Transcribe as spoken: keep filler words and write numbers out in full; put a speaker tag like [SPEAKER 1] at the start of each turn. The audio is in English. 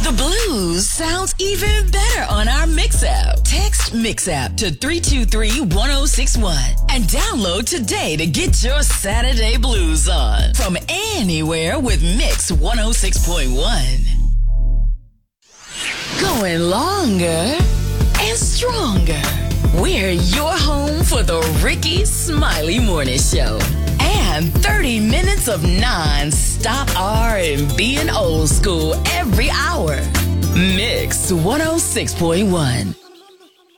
[SPEAKER 1] The blues sounds even better on our Mix app. Text Mix app to three two three, one oh six one and download today to get your Saturday blues on. From anywhere with Mix one oh six point one. Going longer and stronger. We're your home for the Ricky Smiley Morning Show. And thirty minutes of non-stop R and B and old school every hour. Mix one oh six point one.